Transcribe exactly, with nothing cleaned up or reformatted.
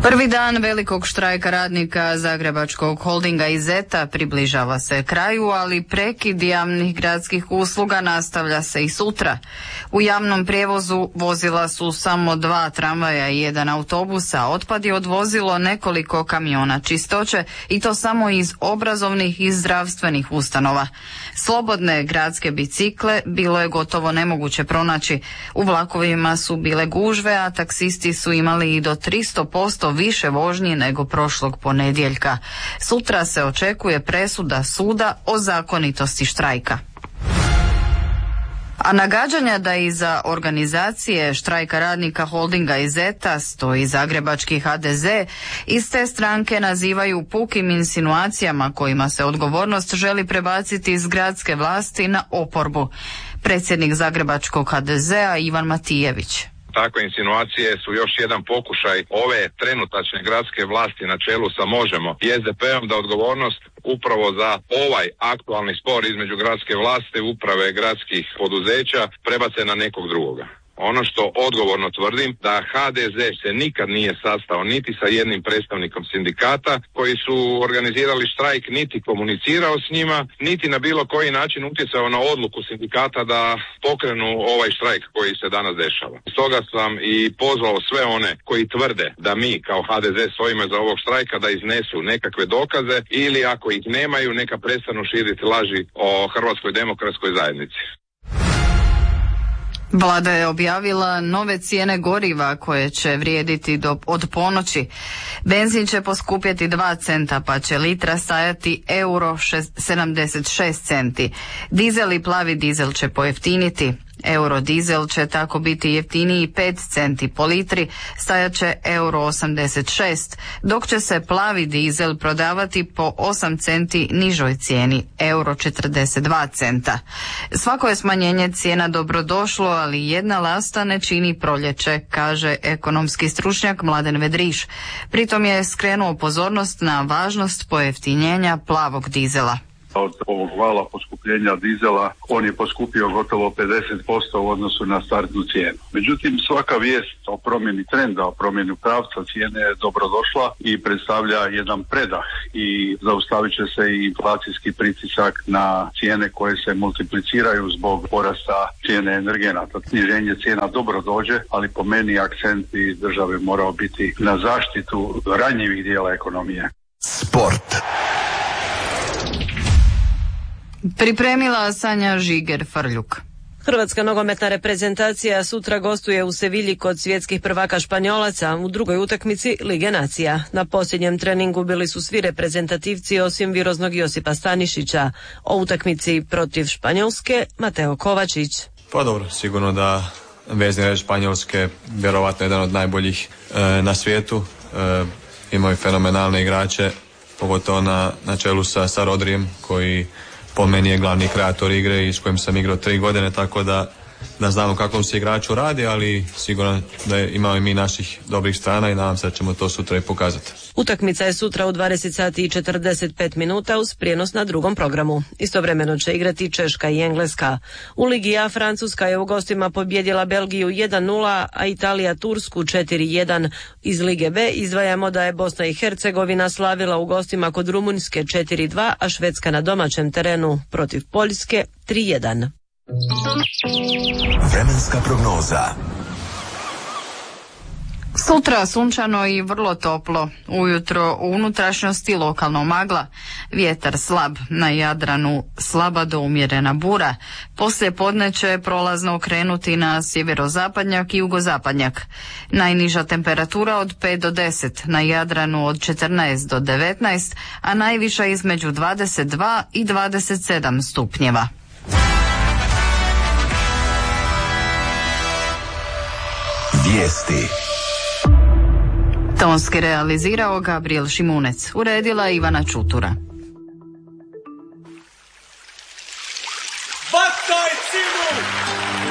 Prvi dan velikog štrajka radnika Zagrebačkog holdinga i Zeta približava se kraju, ali prekid javnih gradskih usluga nastavlja se i sutra. U javnom prijevozu vozila su samo dva tramvaja i jedan autobus, a otpad je odvozilo nekoliko kamiona čistoće i to samo iz obrazovnih i zdravstvenih ustanova. Slobodne gradske bicikle bilo je gotovo nemoguće pronaći. U vlakovima su bile gužve, a taksisti su imali i do tristo posto više vožnji nego prošlog ponedjeljka. Sutra se očekuje presuda suda o zakonitosti štrajka. A nagađanja da iza organizacije štrajka radnika holdinga i Zeta stoji zagrebački ha de ze iz te stranke nazivaju pukim insinuacijama kojima se odgovornost želi prebaciti iz gradske vlasti na oporbu. Predsjednik zagrebačkog ha de zea Ivan Matijević. Takve insinuacije su još jedan pokušaj ove trenutačne gradske vlasti na čelu sa Možemo i es de peom da odgovornost upravo za ovaj aktualni spor između gradske vlasti, uprave gradskih poduzeća prebace na nekog drugoga. Ono što odgovorno tvrdim da ha de ze se nikad nije sastao niti sa jednim predstavnikom sindikata koji su organizirali štrajk, niti komunicirao s njima, niti na bilo koji način utjecao na odluku sindikata da pokrenu ovaj štrajk koji se danas dešava. Stoga sam i pozvao sve one koji tvrde da mi kao ha de ze stojimo za ovog štrajka da iznesu nekakve dokaze ili ako ih nemaju neka prestanu širiti laži o Hrvatskoj demokratskoj zajednici. Vlada je objavila nove cijene goriva koje će vrijediti do, od ponoći. Benzin će poskupjeti dva centa pa će litra stajati euro sedamdeset šest centi. Dizel i plavi dizel će pojeftiniti. Euro dizel će tako biti jeftiniji pet centi po litri, stajat će euro osamdeset šest, dok će se plavi dizel prodavati po osam centi nižoj cijeni, euro četrdeset dva centa. Svako je smanjenje cijena dobrodošlo, ali jedna lasta ne čini proljeće, kaže ekonomski stručnjak Mladen Vedriš. Pritom je skrenuo pozornost na važnost pojeftinjenja plavog dizela. Od ovog vala poskupljenja dizela on je poskupio gotovo pedeset posto u odnosu na startnu cijenu. Međutim, svaka vijest o promjeni trenda, o promjeni pravca cijene je dobrodošla i predstavlja jedan predah i zaustavit će se i inflacijski pritisak na cijene koje se multipliciraju zbog porasta cijene energenata. Sniženje cijena dobro dođe, ali po meni akcent i države morao biti na zaštitu ranjivih dijela ekonomije. Sport. Pripremila Sanja Žiger-Frljuk. Hrvatska nogometna reprezentacija sutra gostuje u Sevilji kod svjetskih prvaka Španjolaca u drugoj utakmici Lige nacija. Na posljednjem treningu bili su svi reprezentativci osim viroznog Josipa Stanišića. O utakmici protiv Španjolske Mateo Kovačić. Pa dobro, sigurno da vezni red Španjolske vjerovatno jedan od najboljih e, na svijetu. E, imaju fenomenalne igrače, pogotovo na, na čelu sa, sa Rodrijem koji po meni je glavni kreator igre i s kojim sam igrao tri godine, tako da, da znamo kakvom se igraču radi, ali sigurno da je, imamo i mi naših dobrih strana i nadam se da ćemo to sutra i pokazati. Utakmica je sutra u dvadeset sati i četrdeset pet minuta uz prijenos na drugom programu. Istovremeno će igrati Češka i Engleska. U Ligi A Francuska je u gostima pobjedila Belgiju jedan nula, a Italija Tursku četiri jedan. Iz Lige B izdvajamo da je Bosna i Hercegovina slavila u gostima kod Rumunjske četiri dva, a Švedska na domaćem terenu protiv Poljske tri jedan. Vremenska prognoza. Sutra sunčano i vrlo toplo. Ujutro u unutrašnjosti lokalno magla. Vjetar slab, na Jadranu slaba do umjerena bura. Poslije podne će prolazno krenuti na sjeverozapadnjak i jugozapadnjak. Najniža temperatura od pet do deset, na Jadranu od četrnaest do devetnaest, a najviša između dvadeset dva i dvadeset sedam stupnjeva. Vijesti. Tonski realizirao Gabriel Šimunec, uredila Ivana Čutura.